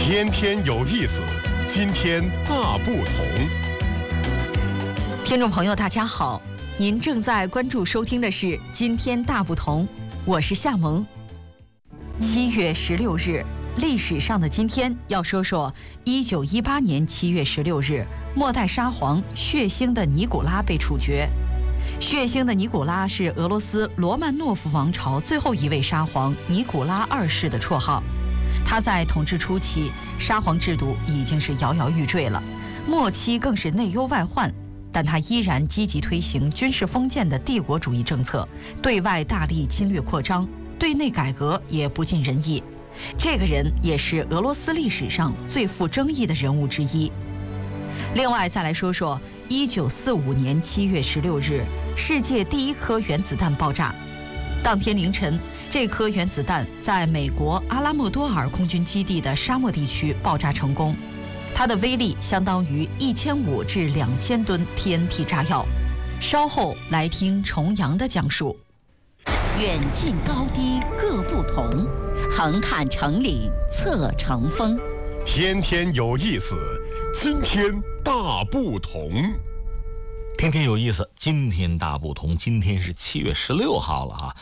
天天有意思，今天大不同。 听众朋友大家好，您正在关注收听的是《今天大不同》，我是夏萌。7月16日，历史上的今天要说说1918年7月16日，末代沙皇血腥的尼古拉被处决。血腥的尼古拉是俄罗斯罗曼诺夫王朝最后一位沙皇尼古拉二世的绰号。他在统治初期，沙皇制度已经是摇摇欲坠了，末期更是内忧外患，但他依然积极推行军事封建的帝国主义政策，对外大力侵略扩张，对内改革也不尽人意。这个人也是俄罗斯历史上最富争议的人物之一。另外再来说说1945年7月16日，世界第一颗原子弹爆炸。当天凌晨，这颗原子弹在美国阿拉莫多尔空军基地的沙漠地区爆炸成功，它的威力相当于1500至2000吨 TNT 炸药。稍后来听重阳的讲述。 远近高低各不同，横看成岭侧成峰。 天天有意思，今天大不同。 天天有意思，今天大不同。今天是7月16号了啊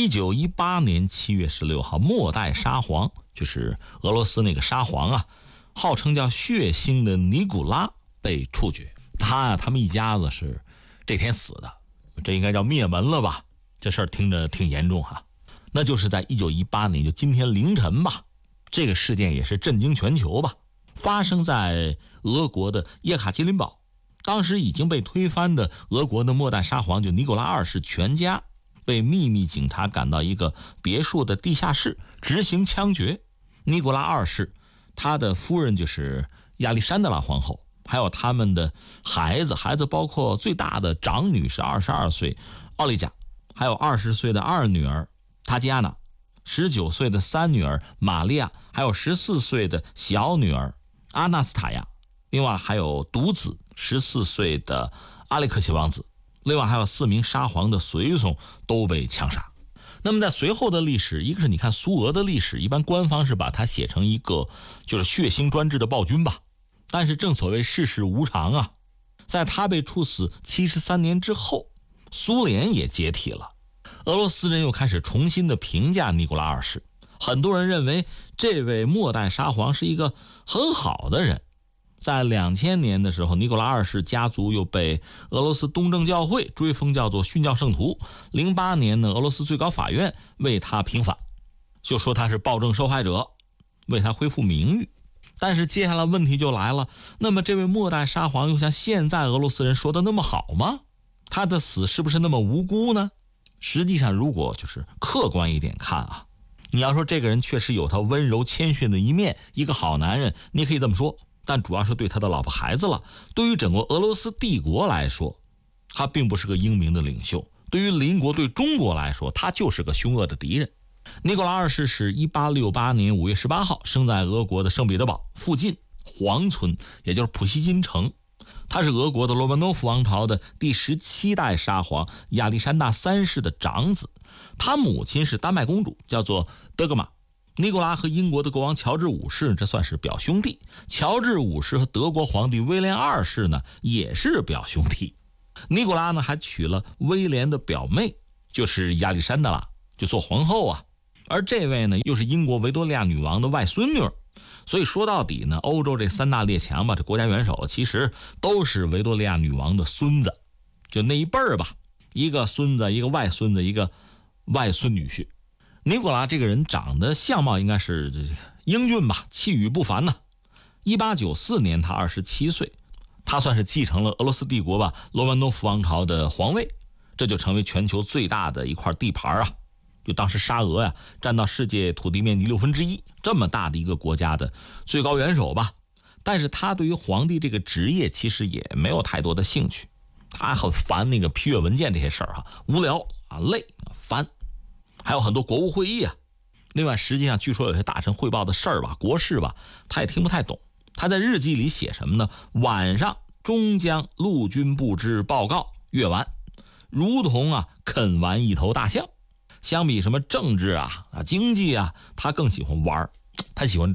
！1918年7月16号，末代沙皇，就是俄罗斯那个沙皇啊，号称叫血腥的尼古拉被处决。他们一家子是这天死的，这应该叫灭门了吧？这事儿听着挺严重哈。那就是在1918年，就今天凌晨吧，这个事件也是震惊全球吧，发生在俄国的叶卡捷琳堡。当时已经被推翻的俄国的末代沙皇就尼古拉二世全家被秘密警察赶到一个别墅的地下室执行枪决。尼古拉二世他的夫人就是亚历山德拉皇后，还有他们的孩子包括最大的长女是22岁奥利加，还有20岁的二女儿塔吉亚娜，19岁的三女儿玛利亚，还有14岁的小女儿阿纳斯塔亚，另外还有独子14岁的阿列克谢王子，另外还有4名沙皇的随从都被枪杀。那么在随后的历史，一个是你看苏俄的历史，一般官方是把它写成一个就是血腥专制的暴君吧，但是正所谓世事无常啊，在他被处死73年之后，苏联也解体了，俄罗斯人又开始重新的评价尼古拉二世。很多人认为这位末代沙皇是一个很好的人。在2000年的时候，尼古拉二世家族又被俄罗斯东正教会追封叫做殉教圣徒。08年呢，俄罗斯最高法院为他平反，就说他是暴政受害者，为他恢复名誉。但是接下来问题就来了，那么这位末代沙皇又像现在俄罗斯人说的那么好吗？他的死是不是那么无辜呢？实际上如果就是客观一点看啊，你要说这个人确实有他温柔谦逊的一面，一个好男人，你可以这么说，但主要是对他的老婆孩子了。对于整个俄罗斯帝国来说，他并不是个英明的领袖，对于邻国对中国来说，他就是个凶恶的敌人。尼古拉二世是1868年5月18号生在俄国的圣彼得堡附近黄村，也就是普希金城。他是俄国的罗曼诺夫王朝的第17代沙皇亚历山大三世的长子，他母亲是丹麦公主，叫做德格玛。尼古拉和英国的国王乔治五世这算是表兄弟，乔治五世和德国皇帝威廉二世呢也是表兄弟。尼古拉呢还娶了威廉的表妹，就是亚历山德拉，就做皇后啊。而这位呢又是英国维多利亚女王的外孙女。所以说到底呢，欧洲这3大列强吧，这国家元首其实都是维多利亚女王的孙子，就那一辈儿吧，一个孙子，一个外孙子，一个外孙女婿。尼古拉这个人长得相貌应该是英俊吧，气宇不凡呢。1894年他27岁，他算是继承了俄罗斯帝国吧罗曼诺夫王朝的皇位，这就成为全球最大的一块地盘啊。就当时沙俄呀占到世界土地面积1/6，这么大的一个国家的最高元首吧。但是他对于皇帝这个职业其实也没有太多的兴趣，他很烦那个批阅文件这些事儿啊，无聊啊，累烦。还有很多国务会议啊，另外实际上据说有些大臣汇报的事儿吧，国事吧，他也听不太懂。他在日记里写什么呢？晚上终将陆军部之报告阅完，如同啃完一头大象。相比什么政治啊经济啊，他更喜欢玩，他喜欢照相。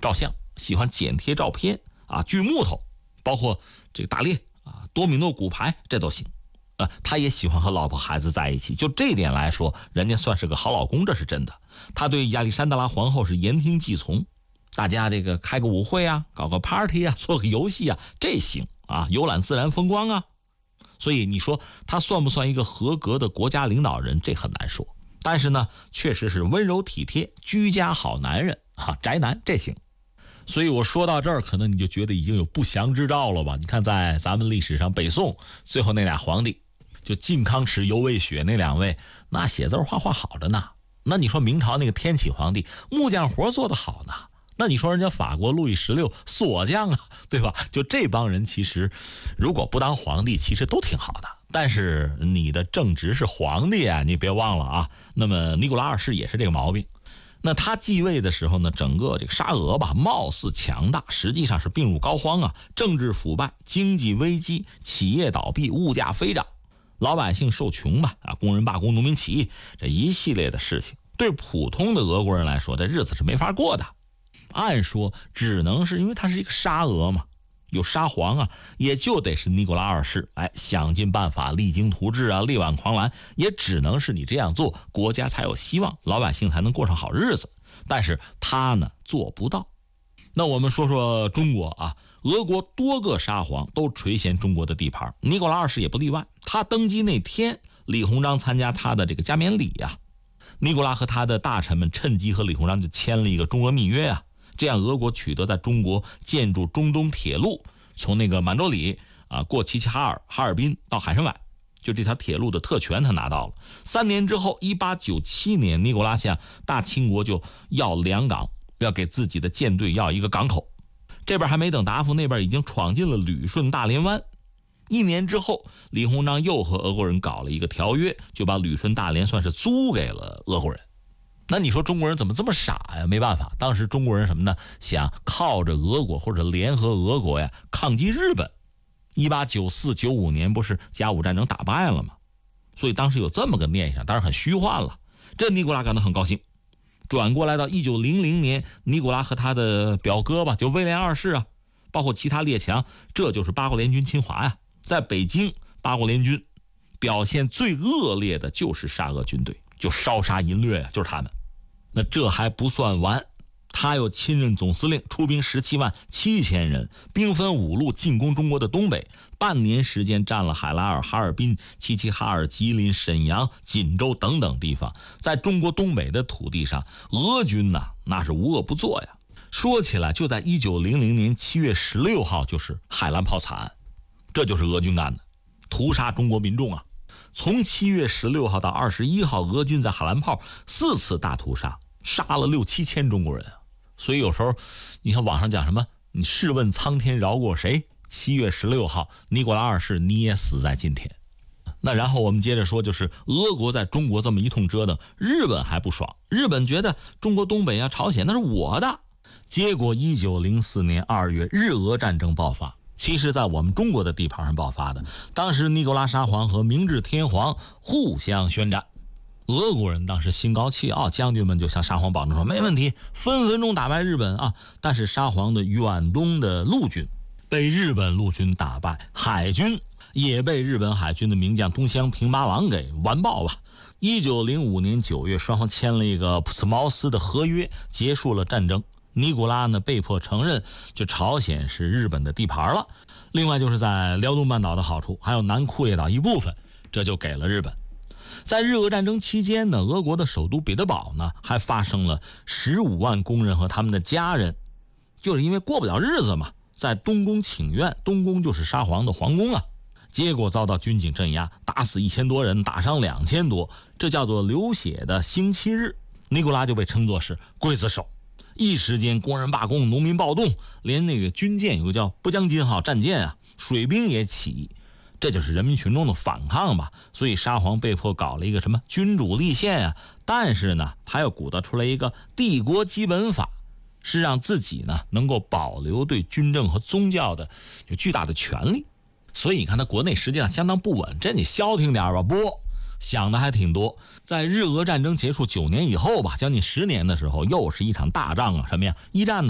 喜欢剪贴照片啊，锯木头，包括这个打猎啊，多米诺骨牌这都行。他也喜欢和老婆孩子在一起，就这点来说，人家算是个好老公，这是真的。他对亚历山德拉皇后是言听计从，大家这个开个舞会啊，搞个 party 啊，做个游戏啊，这行啊，游览自然风光啊。所以你说他算不算一个合格的国家领导人，这很难说。但是呢，确实是温柔体贴、居家好男人啊，宅男这行。所以我说到这儿，可能你就觉得已经有不祥之兆了吧？你看，在咱们历史上，北宋最后那俩皇帝，就靖康耻尤魏雪那两位，那写字画画好着呢。那你说明朝那个天启皇帝，木匠活做得好呢。那你说人家法国路易16锁匠啊，对吧？就这帮人其实如果不当皇帝，其实都挺好的。但是你的正职是皇帝啊，你别忘了啊。那么尼古拉二世也是这个毛病。那他继位的时候呢，整个这个沙俄吧，貌似强大，实际上是病入膏肓啊，政治腐败，经济危机，企业倒闭，物价飞涨，老百姓受穷吧，啊，工人罢工，农民起义，这一系列的事情，对普通的俄国人来说，这日子是没法过的。按说只能是因为他是一个沙俄嘛，有沙皇啊，也就得是尼古拉二世，想尽办法励精图治啊，力挽狂澜，也只能是你这样做，国家才有希望，老百姓才能过上好日子。但是他呢，做不到。那我们说说中国啊，俄国多个沙皇都垂涎中国的地盘，尼古拉二世也不例外。他登基那天，李鸿章参加他的这个加冕礼啊，尼古拉和他的大臣们趁机和李鸿章就签了一个中俄密约啊。这样俄国取得在中国建筑中东铁路，从那个满洲里啊过齐齐哈尔、哈尔滨到海参崴，就这条铁路的特权他拿到了。3年之后，1897年，尼古拉向大清国就要两港，要给自己的舰队要一个港口。这边还没等答复，那边已经闯进了旅顺大连湾。1年之后，李鸿章又和俄国人搞了一个条约，就把旅顺大连算是租给了俄国人。那你说中国人怎么这么傻呀？没办法，当时中国人什么呢？想靠着俄国或者联合俄国呀抗击日本。1894、95年不是甲午战争打败了吗？所以当时有这么个念想，当然很虚幻了。这尼古拉感到很高兴。转过来到1900年，尼古拉和他的表哥吧，就威廉二世啊，包括其他列强，这就是八国联军侵华呀。在北京，八国联军表现最恶劣的就是沙俄军队，就烧杀淫掠呀，就是他们。那这还不算完，他又亲任总司令，出兵177000人，兵分5路进攻中国的东北，半年时间占了海拉尔、哈尔滨、齐齐哈尔、吉林、沈阳、锦州等等地方。在中国东北的土地上，俄军呐，那是无恶不作呀。说起来，就在1900年7月16号，就是海兰炮惨案，这就是俄军干的，屠杀中国民众啊。从7月16号到21号，俄军在海兰炮4次大屠杀，杀了6、7千中国人。所以有时候你看网上讲什么，你试问苍天饶过谁？7月16号，尼古拉二世你也死在今天。那然后我们接着说，就是俄国在中国这么一通折腾，日本还不爽，日本觉得中国东北啊、朝鲜那是我的。结果1904年2月，日俄战争爆发。其实在我们中国的地盘上爆发的，当时尼古拉沙皇和明治天皇互相宣战，俄国人当时心高气傲，将军们就向沙皇保证说没问题，分分钟打败日本啊。但是沙皇的远东的陆军被日本陆军打败，海军也被日本海军的名将东乡平八郎给完爆了。1905年9月，双方签了一个普斯茅斯的合约，结束了战争。尼古拉呢被迫承认，就朝鲜是日本的地盘了。另外就是在辽东半岛的好处，还有南库页岛一部分，这就给了日本。在日俄战争期间呢，俄国的首都彼得堡呢还发生了15万工人和他们的家人，就是因为过不了日子嘛，在东宫请愿，东宫就是沙皇的皇宫啊，结果遭到军警镇压，打死1000多人，打伤2000多，这叫做流血的星期日。尼古拉就被称作是刽子手。一时间工人罢工，农民暴动，连那个军舰有个叫波江金号战舰啊，水兵也起义，这就是人民群众的反抗吧。所以沙皇被迫搞了一个什么君主立宪啊，但是呢他又鼓捣出来一个帝国基本法，是让自己呢能够保留对军政和宗教的就巨大的权利。所以你看他国内实际上相当不稳，这你消停点吧，不想的还挺多。在日俄战争结束9年以后吧，将近10年的时候，又是一场大仗啊，什么呀？一战呢，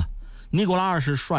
尼古拉二世率